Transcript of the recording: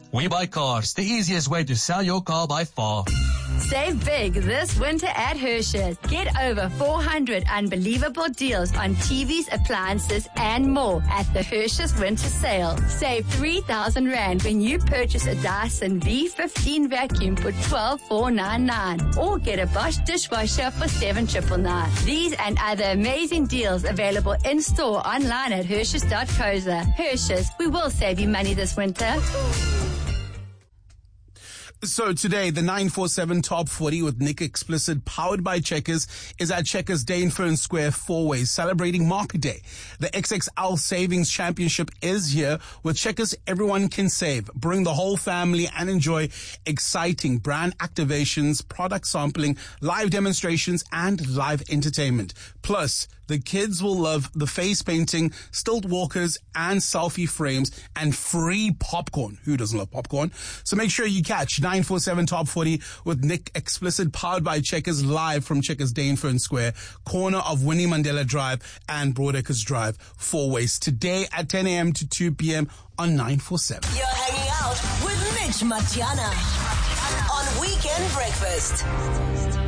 We Buy Cars, the easiest way to sell your car by far. Save big this winter at Hershey's. Get over 400 unbelievable deals on TVs, appliances, and more at the Hershey's Winter Sale. Save 3,000 Rand when you purchase a Dyson V15 vacuum for 12,499. Or get a Bosch dishwasher for 7,999. These and other amazing deals available in-store, online at Hershey's.co.za. Hershey's, we will save you money this winter. So today, the 947 Top 40 with Nick Explicit, powered by Checkers, is at Checkers Dainfern Square 4-Ways, celebrating Market Day. The XXL Savings Championship is here. With Checkers, everyone can save. Bring the whole family and enjoy exciting brand activations, product sampling, live demonstrations, and live entertainment. Plus, the kids will love the face painting, stilt walkers, and selfie frames, and free popcorn. Who doesn't love popcorn? So make sure you catch 947 Top 40 with Nick Explicit, powered by Checkers, live from Checkers Dainfern Square, corner of Winnie Mandela Drive and Broadacres Drive, 4-Ways. Today at 10 a.m. to 2 p.m. on 947. You're hanging out with Mitch Matiana on Weekend Breakfast.